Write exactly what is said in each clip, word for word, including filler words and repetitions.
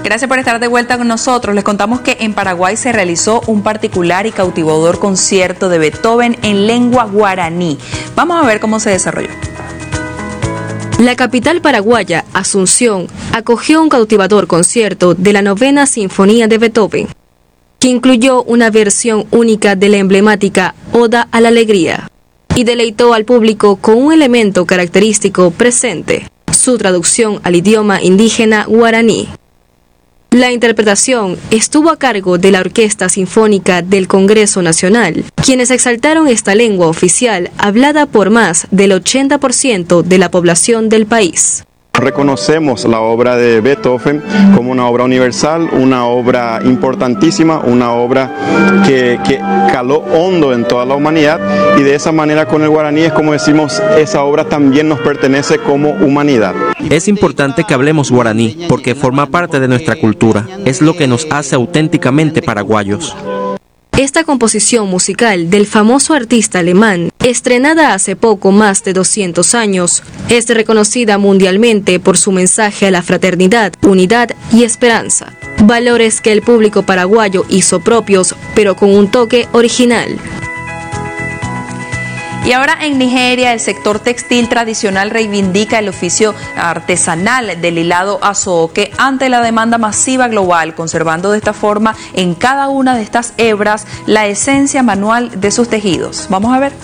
Gracias por estar de vuelta con nosotros. Les contamos que en Paraguay se realizó un particular y cautivador concierto de Beethoven en lengua guaraní. Vamos a ver cómo se desarrolló. La capital paraguaya, Asunción, acogió un cautivador concierto de la novena Sinfonía de Beethoven, que incluyó una versión única de la emblemática Oda a la Alegría, y deleitó al público con un elemento característico presente, su traducción al idioma indígena guaraní. La interpretación estuvo a cargo de la Orquesta Sinfónica del Congreso Nacional, quienes exaltaron esta lengua oficial hablada por más del ochenta por ciento de la población del país. Reconocemos la obra de Beethoven como una obra universal, una obra importantísima, una obra que, que caló hondo en toda la humanidad, y de esa manera con el guaraní es como decimos, esa obra también nos pertenece como humanidad. Es importante que hablemos guaraní porque forma parte de nuestra cultura, es lo que nos hace auténticamente paraguayos. Esta composición musical del famoso artista alemán, estrenada hace poco más de doscientos años, es reconocida mundialmente por su mensaje a la fraternidad, unidad y esperanza, valores que el público paraguayo hizo propios, pero con un toque original. Y ahora en Nigeria, el sector textil tradicional reivindica el oficio artesanal del hilado azoque ante la demanda masiva global, conservando de esta forma en cada una de estas hebras la esencia manual de sus tejidos. Vamos a ver.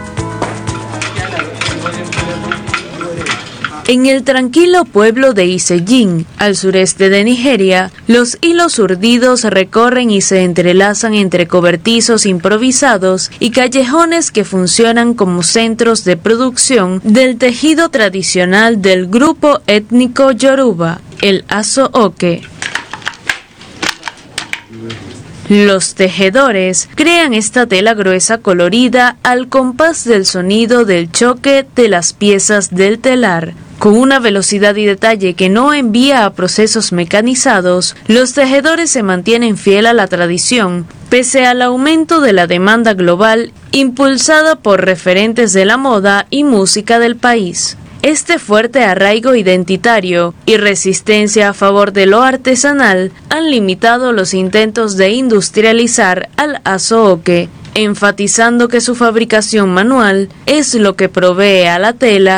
En el tranquilo pueblo de Iseyin, al sureste de Nigeria, los hilos urdidos recorren y se entrelazan entre cobertizos improvisados y callejones que funcionan como centros de producción del tejido tradicional del grupo étnico Yoruba, el aso-oke. Los tejedores crean esta tela gruesa colorida al compás del sonido del choque de las piezas del telar. Con una velocidad y detalle que no envía a procesos mecanizados, los tejedores se mantienen fiel a la tradición, pese al aumento de la demanda global impulsada por referentes de la moda y música del país. Este fuerte arraigo identitario y resistencia a favor de lo artesanal han limitado los intentos de industrializar al aso-oke, enfatizando que su fabricación manual es lo que provee a la tela